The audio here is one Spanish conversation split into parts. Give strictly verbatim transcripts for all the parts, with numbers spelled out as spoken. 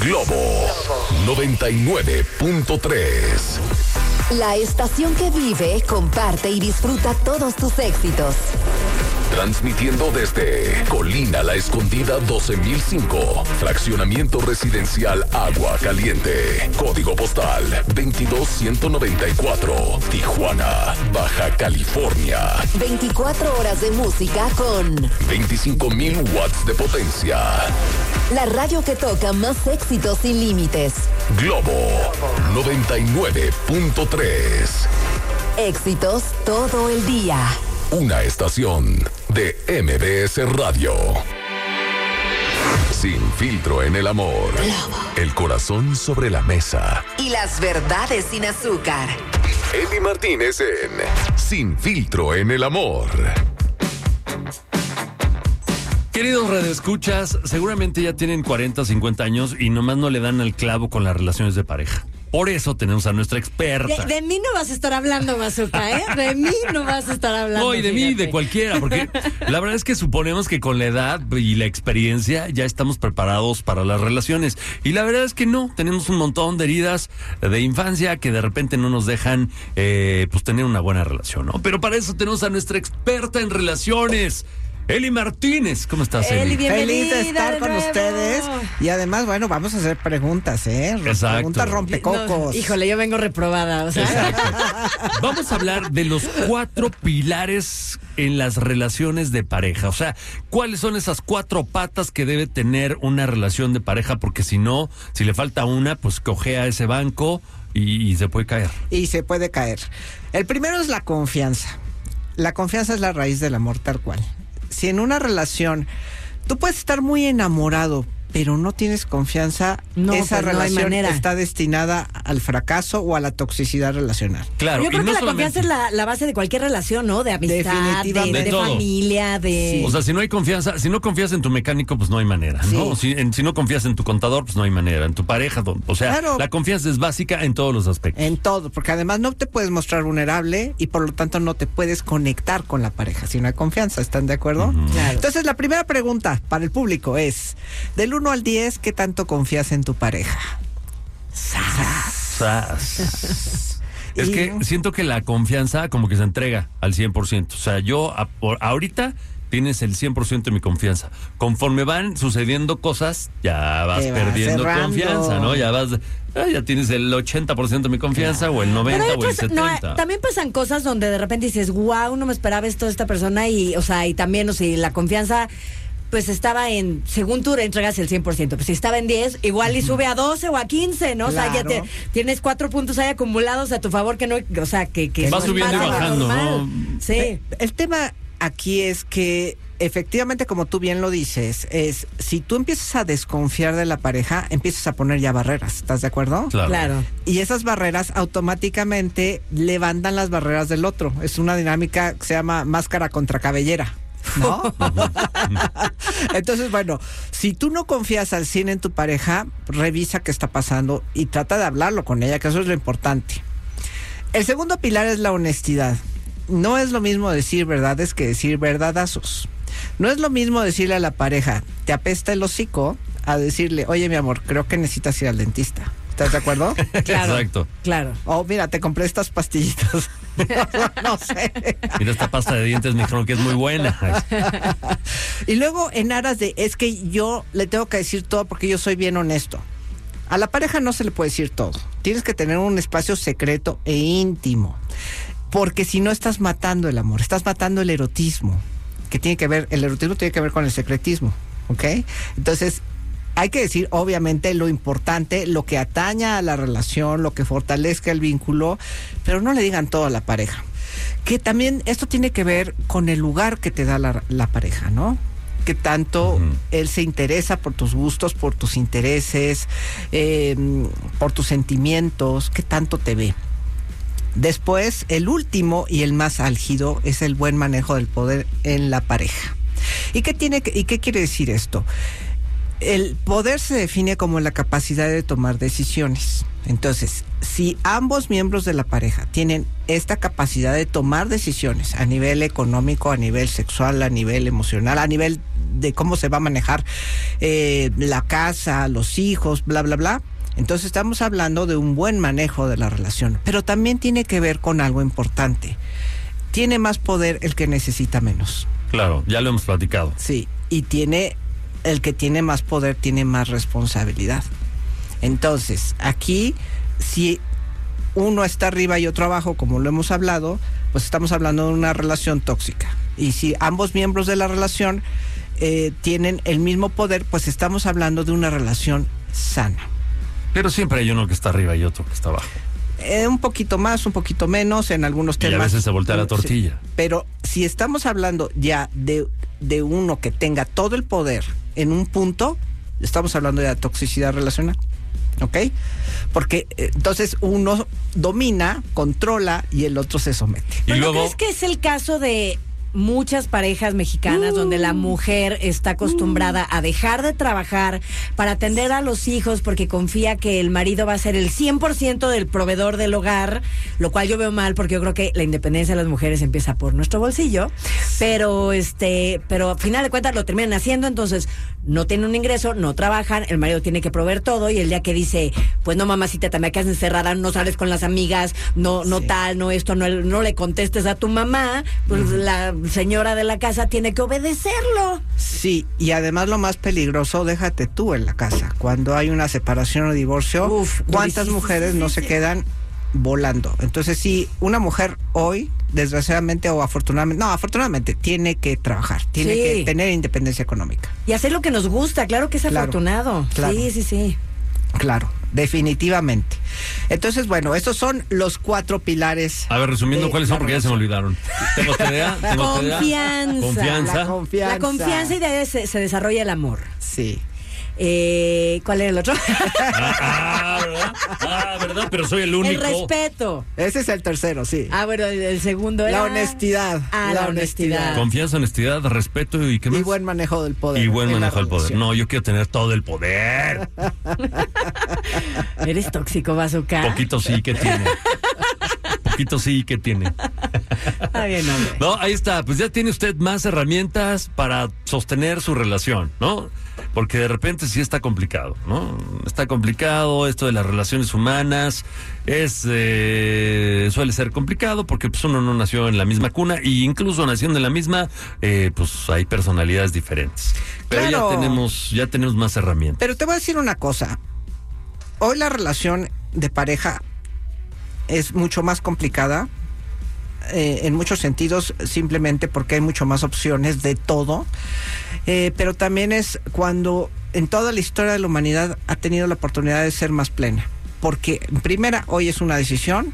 Globo noventa y nueve punto tres. La estación que vive, comparte y disfruta todos tus éxitos. Transmitiendo desde Colina La Escondida doce mil cinco, Fraccionamiento Residencial Agua Caliente, Código Postal veintidós ciento noventa y cuatro, Tijuana, Baja California. veinticuatro horas de música con veinticinco mil watts de potencia. La radio que toca más éxitos sin límites. Globo noventa y nueve punto tres. Éxitos todo el día. Una estación de M B S Radio. Sin filtro en el amor. Globo. El corazón sobre la mesa. Y las verdades sin azúcar. Eli Martínez en Sin filtro en el amor. Queridos radioescuchas, seguramente ya tienen cuarenta, cincuenta años y nomás no le dan al clavo con las relaciones de pareja. Por eso tenemos a nuestra experta. De, de mí no vas a estar hablando, Mazuka, ¿eh? De mí no vas a estar hablando. No, y de fíjate. mí, de cualquiera, porque la verdad es que suponemos que con la edad y la experiencia ya estamos preparados para las relaciones. Y la verdad es que no, tenemos un montón de heridas de infancia que de repente no nos dejan eh, pues tener una buena relación, ¿no? Pero para eso tenemos a nuestra experta en relaciones, Eli Martínez. ¿Cómo estás, Eli? Eli, bienvenida. Feliz de estar de con nuevo. ustedes. Y además, bueno, vamos a hacer preguntas, ¿eh? Exacto. Preguntas rompecocos. No, híjole, yo vengo reprobada, o sea. Exacto. Vamos a hablar de los cuatro pilares en las relaciones de pareja. O sea, ¿cuáles son esas cuatro patas que debe tener una relación de pareja? Porque si no, si le falta una, pues cojea ese banco y, y se puede caer. Y se puede caer. El primero es la confianza. La confianza es la raíz del amor, tal cual. Si en una relación tú puedes estar muy enamorado, pero no tienes confianza, No, esa pues no hay relación manera. está destinada al fracaso o a la toxicidad relacional. Claro. Yo creo y que no la solamente- confianza es la, la base de cualquier relación, ¿no? De amistad, de, Definitivamente. de De todo. familia, de... O sea, si no hay confianza, si no confías en tu mecánico, pues no hay manera, ¿no? Si, en- si no confías en tu contador, pues no hay manera. En tu pareja, do- o sea, Claro. la confianza es básica en todos los aspectos. En todo, porque además no te puedes mostrar vulnerable y por lo tanto no te puedes conectar con la pareja si no hay confianza, ¿están de acuerdo? Claro. Entonces la primera pregunta para el público es, del uno al diez, ¿qué tanto confías en tu pareja? Sas. Es Y- que siento que la confianza como que se entrega al cien por ciento. O sea, yo a- por, ahorita tienes el cien por ciento de mi confianza. Conforme van sucediendo cosas, ya vas Te vas perdiendo cerrando. confianza, ¿no? Ya vas, ah, ya tienes el ochenta por ciento de mi confianza o el Pero noventa hay o el otras- no, setenta. también pasan cosas donde de repente dices, wow, no me esperaba esto de esta persona y, o sea, y también, o sea, la confianza pues estaba en, según tú entregas el cien por ciento, pues si estaba en diez, igual y sube a doce o a quince, ¿no? O sea, ya Claro. te, tienes cuatro puntos ahí acumulados a tu favor que no, o sea, que... que Va no es subiendo y nada bajando, normal. ¿no? Sí. El tema aquí es que efectivamente, como tú bien lo dices, es si tú empiezas a desconfiar de la pareja, empiezas a poner ya barreras, ¿estás de acuerdo? Claro. Claro. Y esas barreras automáticamente levantan las barreras del otro. Es una dinámica que se llama máscara contra cabellera, ¿no? Entonces, bueno, si tú no confías al cien en tu pareja, revisa qué está pasando y trata de hablarlo con ella, que eso es lo importante. El segundo pilar es la honestidad. No es lo mismo decir verdades que decir verdadazos. No es lo mismo decirle a la pareja, te apesta el hocico, a decirle, oye, mi amor, creo que necesitas ir al dentista. ¿Estás de acuerdo? Claro. Exacto. Claro. Oh, mira, te compré estas pastillitas. No sé. Mira, esta pasta de dientes me dijeron que es muy buena. Y luego, en aras de, es que yo le tengo que decir todo porque yo soy bien honesto. A la pareja no se le puede decir todo. Tienes que tener un espacio secreto e íntimo. Porque si no estás matando el amor, estás matando el erotismo. Que tiene que ver, el erotismo tiene que ver con el secretismo. ¿Ok? Entonces, hay que decir, obviamente, lo importante, lo que ataña a la relación, lo que fortalezca el vínculo, pero no le digan todo a la pareja. Que también esto tiene que ver con el lugar que te da la, la pareja, ¿no? Que tanto Ujú. él se interesa por tus gustos, por tus intereses, eh, por tus sentimientos, qué tanto te ve. Después, el último y el más álgido es el buen manejo del poder en la pareja. ¿Y qué tiene que- y qué quiere decir esto? El poder se define como la capacidad de tomar decisiones. Entonces, si ambos miembros de la pareja tienen esta capacidad de tomar decisiones a nivel económico, a nivel sexual, a nivel emocional, a nivel de cómo se va a manejar eh, la casa, los hijos, bla, bla, bla. Entonces estamos hablando de un buen manejo de la relación, pero también tiene que ver con algo importante. Tiene más poder el que necesita menos. Claro, ya lo hemos platicado. Sí, y tiene, el que tiene más poder tiene más responsabilidad. Entonces, aquí, si uno está arriba y otro abajo, como lo hemos hablado, pues estamos hablando de una relación tóxica. Y si ambos miembros de la relación eh, tienen el mismo poder, pues estamos hablando de una relación sana. Pero siempre hay uno que está arriba y otro que está abajo. Eh, un poquito más, un poquito menos en algunos temas. Y a veces se voltea la tortilla. Sí, pero si estamos hablando ya de, de uno que tenga todo el poder en un punto, estamos hablando de la toxicidad relacional. ¿Ok? Porque eh, entonces uno domina, controla y el otro se somete. Y ¿Pero luego... ¿no crees que es el caso de muchas parejas mexicanas uh, donde la mujer está acostumbrada uh, a dejar de trabajar para atender a los hijos porque confía que el marido va a ser el cien por ciento del proveedor del hogar, lo cual yo veo mal porque yo creo que la independencia de las mujeres empieza por nuestro bolsillo, pero este, pero a final de cuentas lo terminan haciendo, entonces no tienen un ingreso, no trabajan, el marido tiene que proveer todo y el día que dice, pues no mamacita, también quedas encerrada, no sales con las amigas, no, no sí. tal, no esto, no, no le contestes a tu mamá, pues uh-huh. la señora de la casa tiene que obedecerlo. Sí, y además lo más peligroso, déjate tú en la casa. Cuando hay una separación o divorcio, Uf, ¿cuántas sí, mujeres sí, no sí, se sí. quedan volando? Entonces, si una mujer hoy, desgraciadamente o afortunadamente, no, afortunadamente, tiene que trabajar, tiene sí. que tener independencia económica. Y hacer lo que nos gusta, claro que es claro, afortunado. Claro. Sí, sí, sí. Claro, definitivamente. Entonces, bueno, estos son los cuatro pilares. A ver, resumiendo, ¿cuáles son? Porque ya se me olvidaron. Tengo tarea, tengo confianza. Confianza. La confianza. La confianza y de ahí se, se desarrolla el amor. Sí. Eh, ¿Cuál era el otro? Ah, ah, ¿verdad? Ah, ¿verdad? Pero soy el único. El respeto. Ese es el tercero, sí. Ah, bueno, el, el segundo era... La honestidad. Ah, la, la honestidad. honestidad. Confianza, honestidad, respeto y ¿qué más? Y buen manejo del poder. Y buen manejo del poder. No, yo quiero tener todo el poder. ¿Eres tóxico, Bazooka? Poquito sí que tiene. Poquito sí que tiene. Está bien, hombre. No, ahí está. Pues ya tiene usted más herramientas para sostener su relación, ¿no? Porque de repente sí está complicado, ¿no? Está complicado esto de las relaciones humanas, es eh, suele ser complicado porque pues uno no nació en la misma cuna y incluso naciendo en la misma, eh, pues hay personalidades diferentes. Pero claro. ya tenemos, ya tenemos más herramientas. Pero te voy a decir una cosa. Hoy la relación de pareja es mucho más complicada. Eh, en muchos sentidos, simplemente porque hay mucho más opciones de todo, eh, pero también es cuando en toda la historia de la humanidad ha tenido la oportunidad de ser más plena, porque en primera, hoy es una decisión,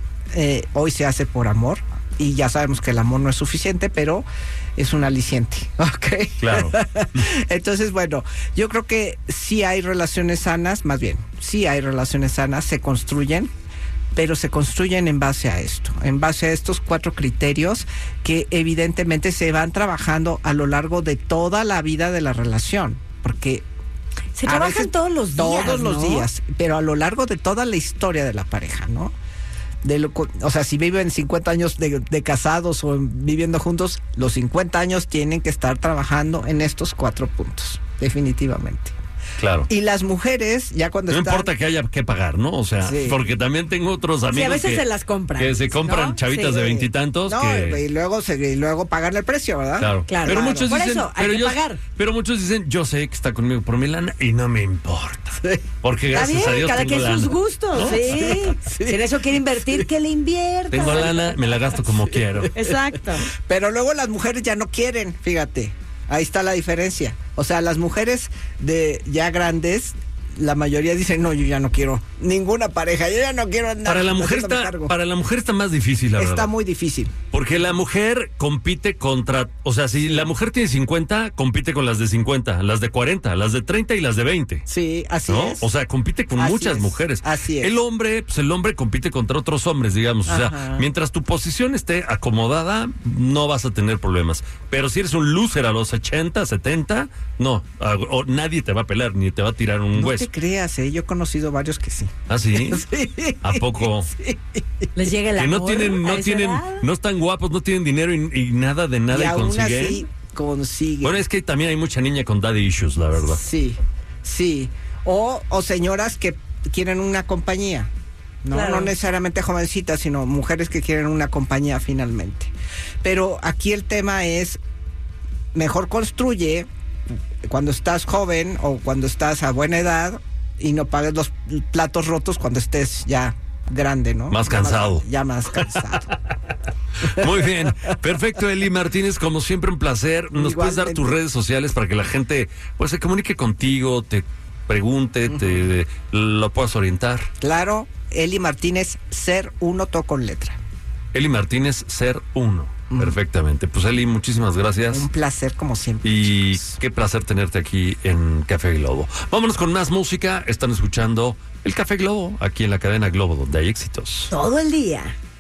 eh, hoy se hace por amor, y ya sabemos que el amor no es suficiente, pero es un aliciente, ¿ok? Claro. Entonces, bueno, yo creo que sí hay relaciones sanas, más bien, sí hay relaciones sanas, se construyen, pero se construyen en base a esto, en base a estos cuatro criterios que evidentemente se van trabajando a lo largo de toda la vida de la relación, porque se trabajan todos los días, todos los ¿no? días, pero a lo largo de toda la historia de la pareja, ¿no? De lo, o sea, si viven cincuenta años de, de casados o viviendo juntos, los cincuenta años tienen que estar trabajando en estos cuatro puntos, definitivamente. Claro. Y las mujeres, ya cuando no están... importa que haya que pagar, ¿no? O sea, sí. porque también tengo otros amigos sí, a veces que, se las compran. que se compran ¿no? chavitas sí. de veintitantos. No, que... y luego se, y luego pagan el precio, ¿verdad? Claro, claro. Pero claro. muchos Por dicen, eso, hay pero que yo, pagar. Pero muchos dicen, yo sé que está conmigo por mi lana y no me importa. Sí. Porque gracias Está bien, a Dios cada tengo quien lana. sus gustos, ¿no? sí. sí. Si en eso quiere invertir, que le invierta. Tengo lana, me la gasto como sí. quiero. Exacto. Pero luego las mujeres ya no quieren, fíjate. Ahí está la diferencia. O sea, las mujeres de ya grandes, la mayoría dicen, no, yo ya no quiero ninguna pareja, yo ya no quiero nada. Para la mujer está, para la mujer está más difícil, la está verdad. Está muy difícil. Porque la mujer compite contra, o sea, si la mujer tiene cincuenta, compite con las de cincuenta, las de cuarenta, las de treinta y las de veinte. Sí, así ¿no? es. O sea, compite con así muchas es. mujeres. Así es. El hombre, pues el hombre compite contra otros hombres, digamos. O sea, Ajá. mientras tu posición esté acomodada, no vas a tener problemas. Pero si eres un loser a los ochenta, setenta, no, o nadie te va a pelar, ni te va a tirar un no hueso. No te creas, ¿eh? Yo he conocido varios que sí. ¿Ah, sí? sí. ¿A poco? Sí. Les llega el que amor no tienen, no tienen, edad? no están guapos, no tienen dinero y, y nada de nada y y aún consiguen. Así, consigue. Bueno, es que también hay mucha niña con daddy issues, la verdad. Sí, sí. O, o señoras que quieren una compañía. No, Claro. no necesariamente jovencitas, sino mujeres que quieren una compañía finalmente. Pero aquí el tema es, mejor construye cuando estás joven o cuando estás a buena edad y no pagues los platos rotos cuando estés ya grande, ¿no? Más cansado. Ya más, ya más cansado. Muy bien, perfecto, Eli Martínez, como siempre un placer. ¿Nos puedes dar tus redes sociales para que la gente pues se comunique contigo, te pregunte, uh-huh. te lo puedas orientar? Claro, Eli Martínez, ser uno, todo con letra. Eli Martínez, ser uno. Uh-huh. Perfectamente. Pues Eli, muchísimas gracias. Un placer como siempre. Y chicos. Qué placer tenerte aquí en Café Globo. Vámonos con más música. Están escuchando el Café Globo aquí en la cadena Globo, donde hay éxitos. Todo el día.